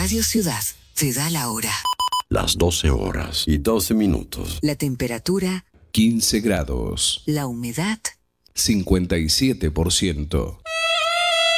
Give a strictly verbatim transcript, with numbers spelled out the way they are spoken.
Radio Ciudad te da la hora. Las doce horas y doce minutos. La temperatura, quince grados. la humedad, cincuenta y siete por ciento.